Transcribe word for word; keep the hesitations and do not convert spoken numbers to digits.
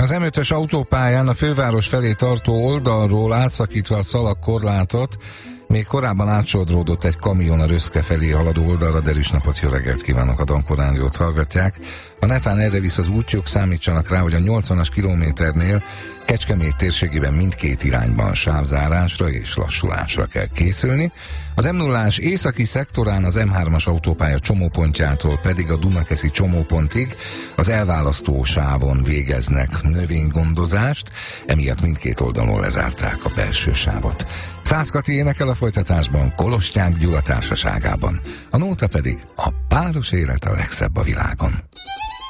Az em ötös autópályán a főváros felé tartó oldalról átszakítva a szalagkorlátot még korábban átsodródott egy kamion a Röszke felé haladó oldalra, de erős napot, jó reggelt kívánok, a Dankor Rádiót hallgatják. Ha netán erre visz az útjuk, számítsanak rá, hogy a nyolcvanas kilométernél Kecskemét térségében mindkét irányban sávzárásra és lassulásra kell készülni. Az em nullás északi szektorán az em hármas autópálya csomópontjától pedig a Dunakeszi csomópontig az elválasztó sávon végeznek növénygondozást, emiatt mindkét oldalon lezárták a belső sávot. Szász Kati énekel a folytatásban, Kolostyák Gyula társaságában. A nóta pedig a páros élet a legszebb a világon.